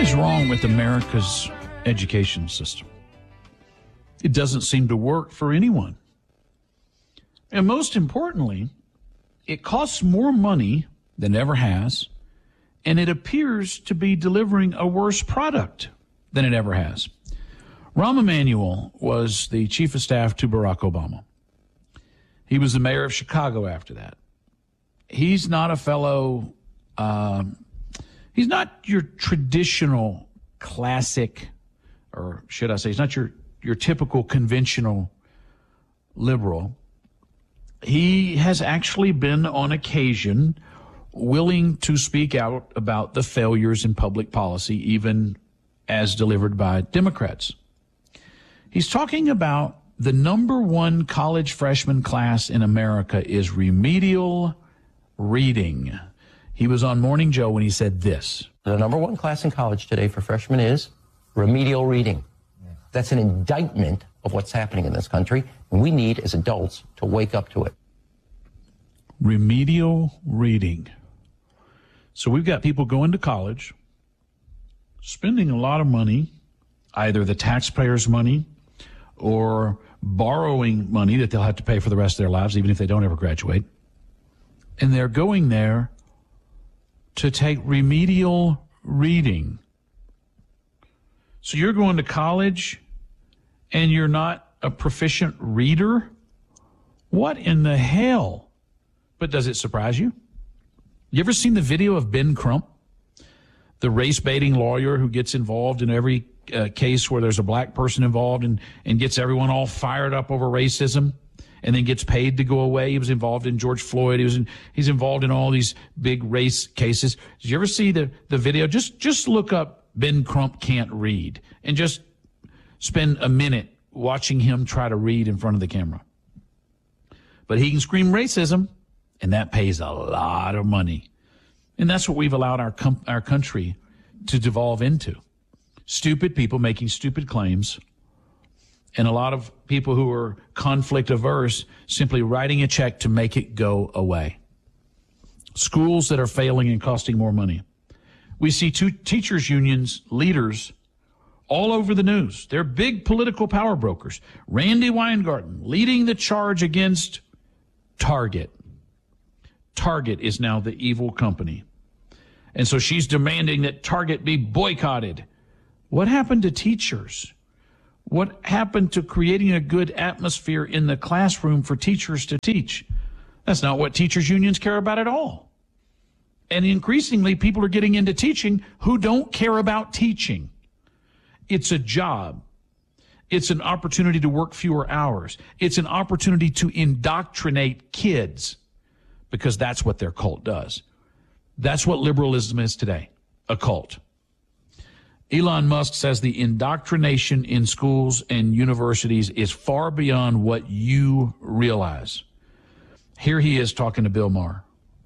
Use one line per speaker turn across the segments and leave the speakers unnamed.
is wrong with America's education system. It doesn't seem to work for anyone. And most importantly, it costs more money than it ever has, and it appears to be delivering a worse product than it ever has. Rahm Emanuel was the chief of staff to Barack Obama. He was the mayor of Chicago after that. He's not a fellow, he's not your traditional classic, or should I say, he's not your typical conventional liberal. He has actually been on occasion willing to speak out about the failures in public policy, even as delivered by Democrats. He's talking about the number one college freshman class in America is remedial reading. He was on Morning Joe when he said this.
The number one class in college today for freshmen is remedial reading. That's an indictment of what's happening in this country, and we need, as adults, to wake up to it.
Remedial reading. So we've got people going to college, spending a lot of money, either the taxpayers' money or borrowing money that they'll have to pay for the rest of their lives, even if they don't ever graduate. And they're going there to take remedial reading. So you're going to college and you're not a proficient reader? What in the hell? But does it surprise you? You ever seen the video of Ben Crump, the race-baiting lawyer who gets involved in every case where there's a black person involved and gets everyone all fired up over racism and then gets paid to go away? He was involved in George Floyd. He's involved in all these big race cases. Did you ever see the video? Just look up Ben Crump can't read and just spend a minute watching him try to read in front of the camera. But he can scream racism, and that pays a lot of money. And that's what we've allowed our country to devolve into. Stupid people making stupid claims, and a lot of people who are conflict averse simply writing a check to make it go away. Schools that are failing and costing more money. We see two teachers' unions leaders all over the news. They're big political power brokers. Randy Weingarten leading the charge against Target. Target is now the evil company. And so she's demanding that Target be boycotted. What happened to teachers? What happened to creating a good atmosphere in the classroom for teachers to teach? That's not what teachers' unions care about at all. And increasingly, people are getting into teaching who don't care about teaching. It's a job. It's an opportunity to work fewer hours. It's an opportunity to indoctrinate kids, because that's what their cult does. That's what liberalism is today, a cult. Elon Musk says the indoctrination in schools and universities is far beyond what you realize. Here he is talking to Bill Maher.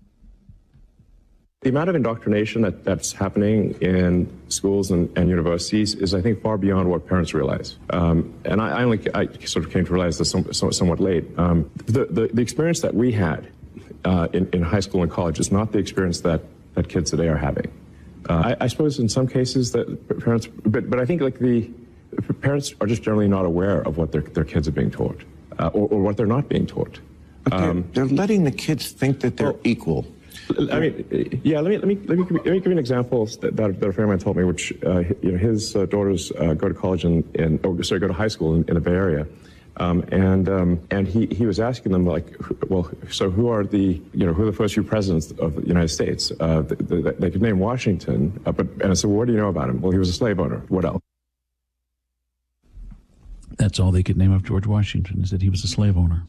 The amount of indoctrination that's happening in schools and universities is, I think, far beyond what parents realize. And I sort of came to realize this somewhat late. The experience that we had in high school and college is not the experience that kids today are having. I suppose in some cases that parents, but I think like the parents are just generally not aware of what their kids are being taught, or what they're not being taught.
They're letting the kids think that they're equal.
I mean, yeah. Let me give you an example that a friend of mine told me, which his daughters go to college go to high school in the Bay Area, and he was asking them, like, well, so who are the first few presidents of the United States? They could name Washington, and I said, well, what do you know about him? Well, he was a slave owner. What else?
That's all they could name of George Washington, is that he was a slave owner.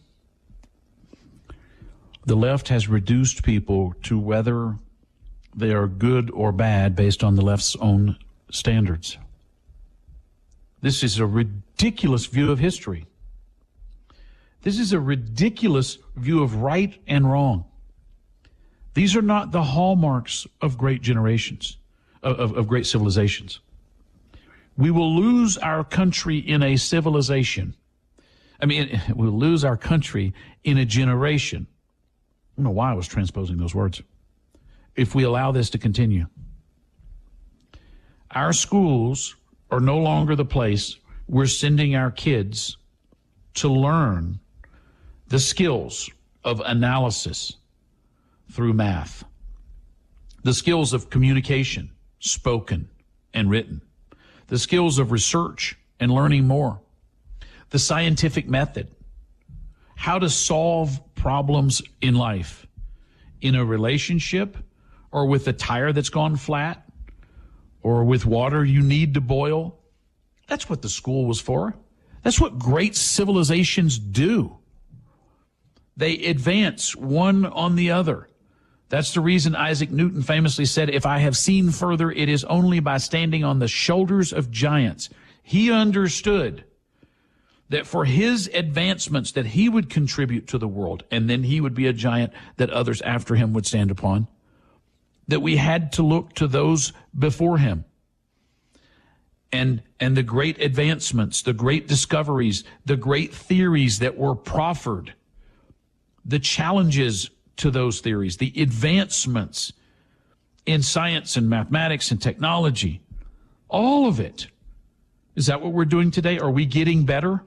The left has reduced people to whether they are good or bad based on the left's own standards. This is a ridiculous view of history. This is a ridiculous view of right and wrong. These are not the hallmarks of great generations, of great civilizations. We will lose our country in a civilization. We'll lose our country in a generation. I don't know why I was transposing those words. If we allow this to continue, Our schools are no longer the place we're sending our kids to learn the skills of analysis through math, the skills of communication, spoken and written, the skills of research and learning more, the scientific method, how to solve problems in life, in a relationship, or with a tire that's gone flat, or with water you need to boil. That's what the school was for. That's what great civilizations do. They advance one on the other. That's the reason Isaac Newton famously said, "If I have seen further, it is only by standing on the shoulders of giants." He understood that for his advancements that he would contribute to the world, and then he would be a giant that others after him would stand upon, that we had to look to those before him. And the great advancements, the great discoveries, the great theories that were proffered, the challenges to those theories, the advancements in science and mathematics and technology, all of it. Is that what we're doing today? Are we getting better?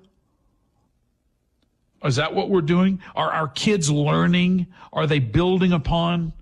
Is that what we're doing? Are our kids learning? Are they building upon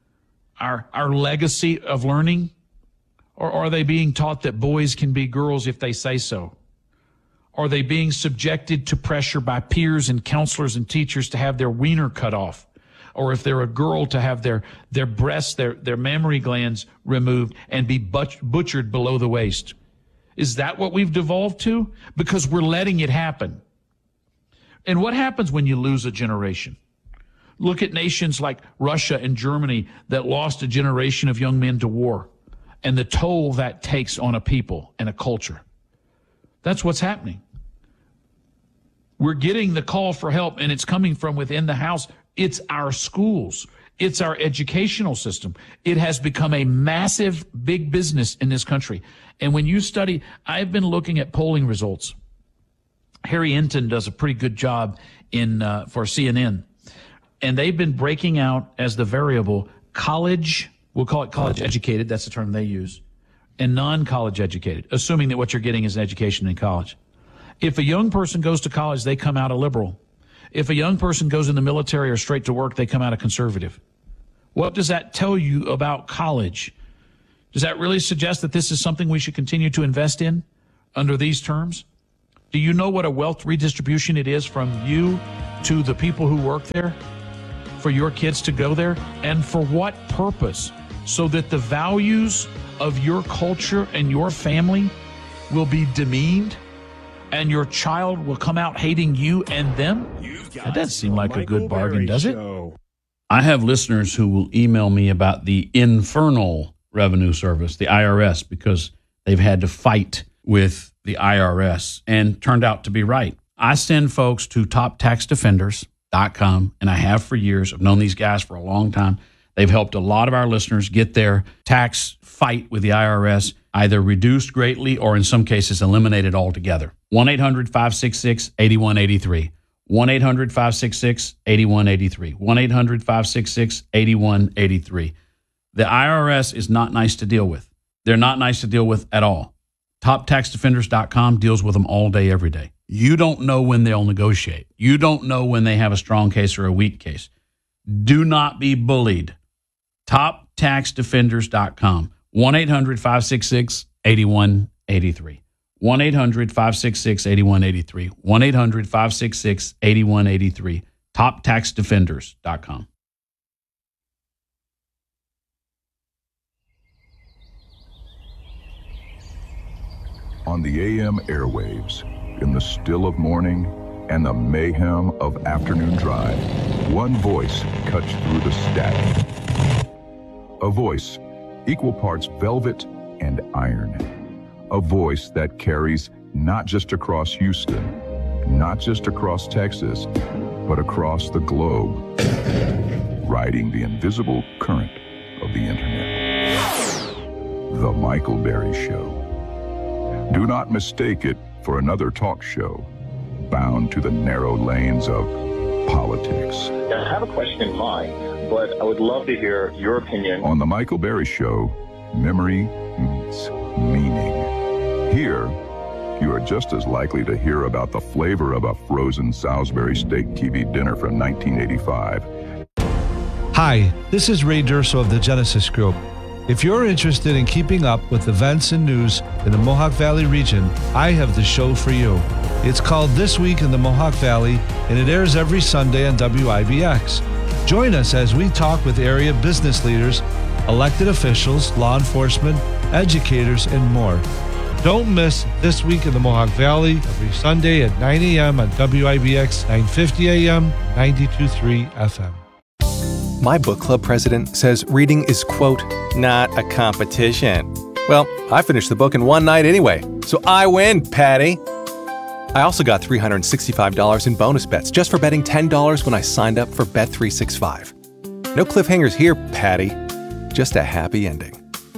our legacy of learning? Or are they being taught that boys can be girls if they say so? Are they being subjected to pressure by peers and counselors and teachers to have their wiener cut off? Or if they're a girl, to have their breasts, their mammary glands removed and be butchered below the waist? Is that what we've devolved to? Because we're letting it happen. And what happens when you lose a generation? Look at nations like Russia and Germany that lost a generation of young men to war, and the toll that takes on a people and a culture. That's what's happening. We're getting the call for help, and it's coming from within the house. It's our schools. It's our educational system. It has become a massive, big business in this country. And when you study, I've been looking at polling results. Harry Enton does a pretty good job for CNN. And they've been breaking out as the variable college, we'll call it college educated, that's the term they use, and non-college educated, assuming that what you're getting is an education in college. If a young person goes to college, they come out a liberal. If a young person goes in the military or straight to work, they come out a conservative. What does that tell you about college? Does that really suggest that this is something we should continue to invest in under these terms? Do you know what a wealth redistribution it is from you to the people who work there, for your kids to go there? And for what purpose? So that the values of your culture and your family will be demeaned and your child will come out hating you and them? That doesn't seem like a good bargain, does it? I have listeners who will email me about the Infernal Revenue Service, the IRS, because they've had to fight with the IRS and turned out to be right. I send folks to TopTaxDefenders.com, and I have for years. I've known these guys for a long time. They've helped a lot of our listeners get their tax fight with the IRS either reduced greatly or in some cases eliminated altogether. 1-800-566-8183. 1-800-566-8183. 1-800-566-8183. The IRS is not nice to deal with. They're not nice to deal with at all. TopTaxDefenders.com deals with them all day, every day. You don't know when they'll negotiate. You don't know when they have a strong case or a weak case. Do not be bullied. TopTaxDefenders.com. 1-800-566-8183. 1-800-566-8183. 1-800-566-8183. TopTaxDefenders.com.
On the AM airwaves, in the still of morning and the mayhem of afternoon drive, one voice cuts through the static. A voice equal parts velvet and iron. A voice that carries not just across Houston, not just across Texas, but across the globe, riding the invisible current of the internet. The Michael Berry Show. Do not mistake it for another talk show bound to the narrow lanes of politics.
I have a question in mind, but I would love to hear your opinion.
On The Michael Berry Show, memory meets meaning. Here, you are just as likely to hear about the flavor of a frozen Salisbury steak TV dinner from 1985.
Hi, this is Ray Durso of the Genesis Group. If you're interested in keeping up with events and news in the Mohawk Valley region, I have the show for you. It's called This Week in the Mohawk Valley, and it airs every Sunday on WIBX. Join us as we talk with area business leaders, elected officials, law enforcement, educators, and more. Don't miss This Week in the Mohawk Valley every Sunday at 9 a.m. on WIBX 950 AM, 92.3 FM.
My book club president says reading is, quote, not a competition. Well, I finished the book in one night anyway, so I win, Patty. I also got $365 in bonus bets just for betting $10 when I signed up for Bet365. No cliffhangers here, Patty. Just a happy ending.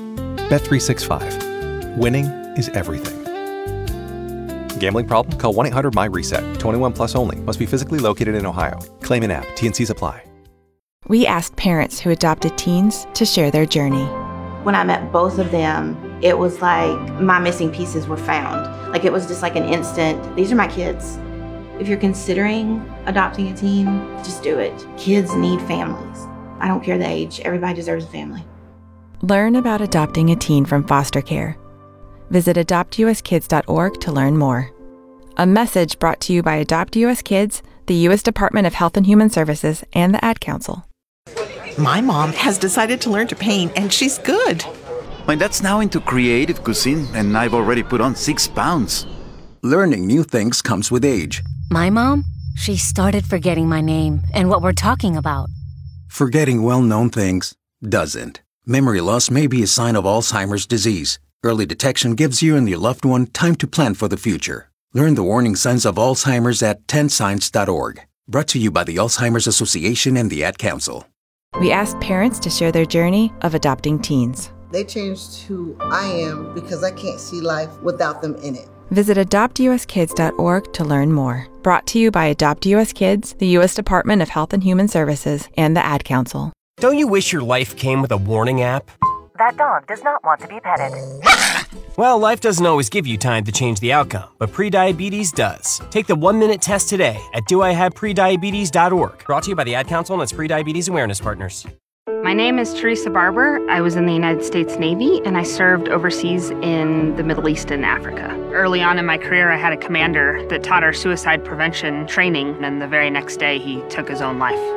Bet365. Winning is everything. Gambling problem? Call 1-800-MY-RESET. 21 plus only. Must be physically located in Ohio. Claim in app. T&Cs apply.
We asked parents who adopted teens to share their journey.
When I met both of them, it was like my missing pieces were found. Like it was just like an instant, these are my kids. If you're considering adopting a teen, just do it. Kids need families. I don't care the age, everybody deserves a family.
Learn about adopting a teen from foster care. Visit adoptuskids.org to learn more. A message brought to you by Adopt US Kids, the U.S. Department of Health and Human Services, and the Ad Council.
My mom has decided to learn to paint, and she's good.
My dad's now into creative cuisine, and I've already put on 6 pounds.
Learning new things comes with age.
My mom? She started forgetting my name and what we're talking about.
Forgetting well-known things doesn't. Memory loss may be a sign of Alzheimer's disease. Early detection gives you and your loved one time to plan for the future. Learn the warning signs of Alzheimer's at 10signs.org. Brought to you by the Alzheimer's Association and the Ad Council.
We asked parents to share their journey of adopting teens.
They changed who I am because I can't see life without them in it.
Visit adoptuskids.org to learn more. Brought to you by Adopt US Kids, the U.S. Department of Health and Human Services, and the Ad Council.
Don't you wish your life came with a warning app?
That dog does not want to be petted.
Well, life doesn't always give you time to change the outcome, but prediabetes does. Take the 1-minute test today at doihaveprediabetes.org. Brought to you by the Ad Council and its Prediabetes Awareness Partners.
My name is Teresa Barber. I was in the United States Navy, and I served overseas in the Middle East and Africa. Early on in my career, I had a commander that taught our suicide prevention training, and the very next day, he took his own life.